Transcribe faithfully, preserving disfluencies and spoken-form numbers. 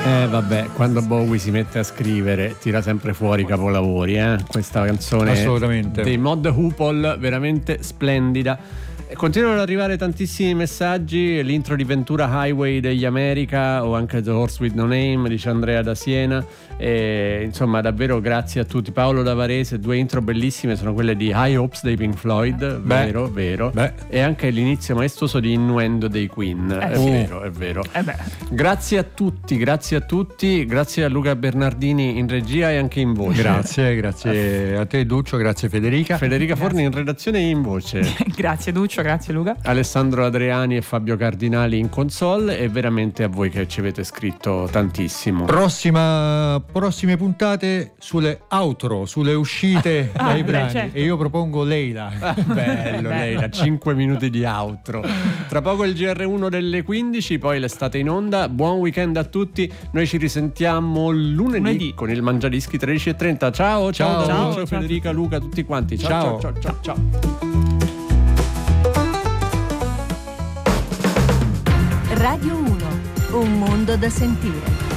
Eh vabbè, quando Bowie si mette a scrivere tira sempre fuori capolavori, eh? Questa canzone assolutamente dei Mod Hoople, veramente splendida. Continuano ad arrivare tantissimi messaggi, l'intro di Ventura Highway degli America o anche The Horse with No Name, dice Andrea da Siena, e, insomma davvero grazie a tutti. Paolo da Varese, due intro bellissime sono quelle di High Hopes dei Pink Floyd, beh, vero, vero, beh. E anche l'inizio maestoso di Innuendo dei Queen, eh, è sì. vero, è vero. Eh beh. Grazie a tutti, grazie a tutti, grazie a Luca Bernardini in regia e anche in voce. Grazie, grazie a te Duccio, grazie Federica. Federica Grazie. Forni in redazione e in voce. Grazie Duccio, grazie Luca. Alessandro Adriani e Fabio Cardinali in console, e veramente a voi che ci avete scritto tantissimo. Prossima, prossime puntate sulle outro, sulle uscite Ah, dai beh, brani, certo. e io propongo Leila. Ah, bello, lei da cinque minuti di outro. Tra poco il G R uno delle quindici, poi l'estate in onda. Buon weekend a tutti. Noi ci risentiamo lunedì, Lunedì. con il Mangiadischi tredici e trenta. Ciao, ciao, Ciao. ciao, Ciao, ciao. Federica, Luca, tutti quanti. Ciao, ciao, ciao, ciao, ciao. Radio uno, un mondo da sentire.